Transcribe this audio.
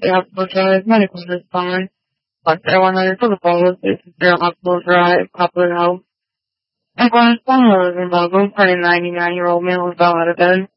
the hospital drive, medicals is fine. Like their 100 for the bolus, their hospital drive, popular health. And when it's 1 hour in Logan, for a 99-year-old man was out of bed.